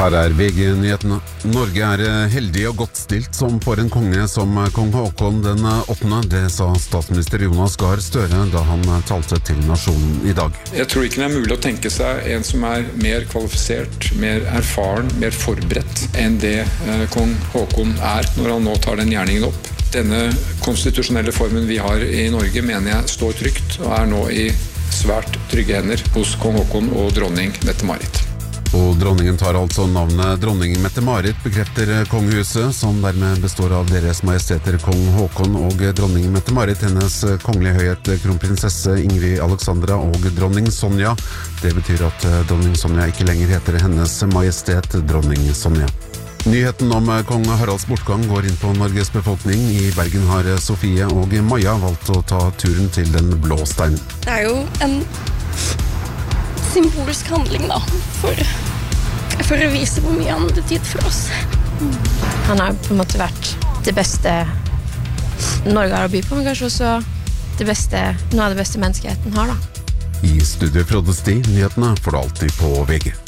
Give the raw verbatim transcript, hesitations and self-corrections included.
Her er V G-nyhetene. Norge er heldig og godt stilt som får en konge som kong Håkon den åttende. Det sa statsminister Jonas Gahr Støre da han talte til nasjonen i dag. Jeg tror ikke det er mulig å tenke seg en som er mer kvalifisert, mer erfaren, mer forberedt enn det kong Håkon er når han nå tar den gjerningen opp. Denne konstitusjonelle formen vi har i Norge mener jeg står trygt og er nå i svært trygge hender hos kong Håkon og dronning Mette-Marit. Og dronningen tar altså navnet dronning Mette-Marit, bekrefter kongehuset, som dermed består av deres majesteter kong Håkon og dronning Mette-Marit, hennes kongelige høyhet kronprinsesse Ingrid Alexandra og dronning Sonja. Det betyr at dronning Sonja ikke lenger heter hennes majestet dronning Sonja. Nyheten om kong Haralds bortgang går inn på Norges befolkning. I Bergen har Sofie og Maja valgt å ta turen til den blå steinen. Det er jo en symbolsk handling da, for, for å vise hvor mye han hadde tid for oss. Han har på en måte vært det beste Norge har å by på, men kanskje også det beste, noe av det beste menneskeheten har da. I studio Frode Sti, nyhetene får du alltid på V G.